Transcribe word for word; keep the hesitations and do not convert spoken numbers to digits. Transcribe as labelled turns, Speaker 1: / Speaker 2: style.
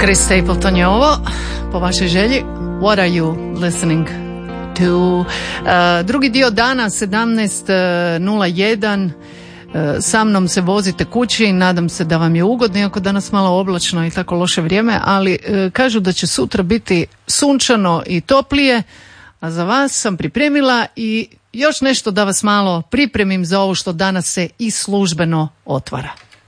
Speaker 1: Chris Stapleton je ovo, po vašoj želji. What are you listening to? Uh, drugi dio dana, sedamnaest nula jedan. Uh, sa mnom se vozite kući, nadam se da vam je ugodno, iako danas malo oblačno i tako loše vrijeme, ali uh, kažu da će sutra biti sunčano i toplije, a za vas sam pripremila i još nešto da vas malo pripremim za ovo što danas se i službeno otvara.